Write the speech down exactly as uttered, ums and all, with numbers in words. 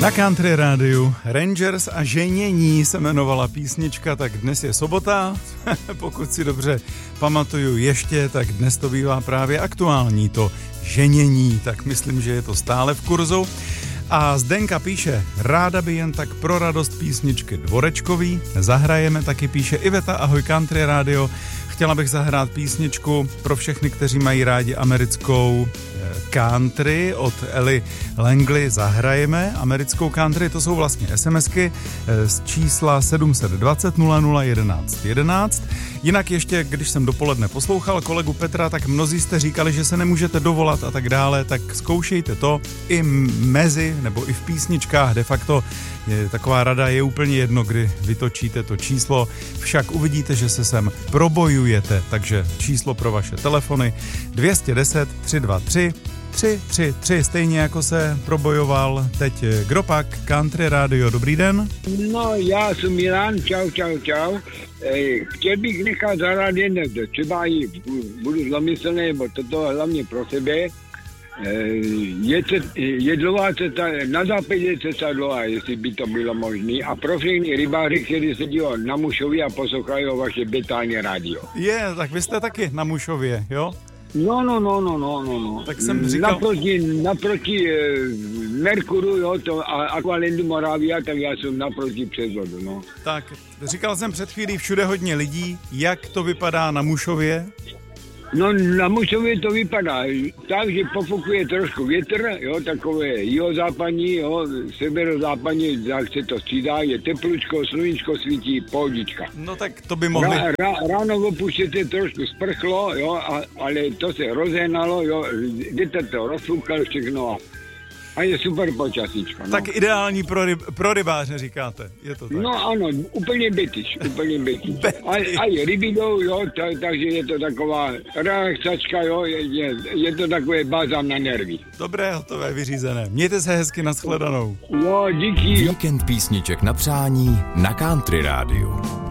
Na Country Rádiu Rangers a ženění se jmenovala písnička, tak dnes je sobota, pokud si dobře pamatuju ještě, tak dnes to bývá právě aktuální, to ženění, tak myslím, že je to stále v kurzu. A Zdenka píše, ráda by jen tak pro radost písničky Dvorečkový, zahrajeme, taky píše Iveta, ahoj Country Radio, chtěla bych zahrát písničku pro všechny, kteří mají rádi americkou country od Ellie Langley, zahrajeme americkou country, to jsou vlastně SMSky z čísla sedm set dvacet nula nula jedenáct jedenáct. Jinak ještě, když jsem dopoledne poslouchal kolegu Petra, tak mnozí jste říkali, že se nemůžete dovolat a tak dále, tak zkoušejte to i mezi, nebo i v písničkách, de facto je, taková rada je úplně jedno, kdy vytočíte to číslo, však uvidíte, že se sem probojujete, takže číslo pro vaše telefony dvě stě deset tři sta dvacet tři tři tři tři, stejně jako se probojoval teď Gropak, Country Radio, dobrý den. No, já jsem Milan, čau, čau, čau. Chtěl bych nechat zahrát jen, třeba i budu zlomyslný, nebo toto hlavně pro sebe. Je, je dlouhá cesta, na západě je cesta dlouhá, jestli by to bylo možné. A pro všechny rybáři, kteří sedí na Mušově a poslouchají vaše betální rádio. Je, tak vy jste taky na Mušově, jo? No, no, no, no, no, no, no. Tak jsem říkal... Naproti, naproti e, Merkuru, jo, to Aqualandu Moravia, tak já jsem naproti přes vodu, no. Tak, říkal jsem před chvílí všude hodně lidí, jak to vypadá na Mušově? No, na Mušově to vypadá tak, že pofukuje trošku větr, jo, takové jihozápadní, jo, severozápadní, tak se to střídá, je teplučko, sluníčko svítí, pohodička. No tak to by mohli... Ra, ra, ráno opuštěte trošku sprchlo, jo, a, ale to se rozehnalo, jo, jdete to rozfoukal všechno a, a je super počasíčko. No. Tak ideální pro, ryb, pro rybáře, říkáte, je to tak? No ano, úplně betyš, úplně betyš. a, a je ryby jdou, jo, ta, takže je to taková relaxačka, jo, je, je, je to takové bázám na nervy. Dobré, hotové, vyřízené. Mějte se hezky, nashledanou. Jo, díky. Víkend písniček na přání na Country Rádiu.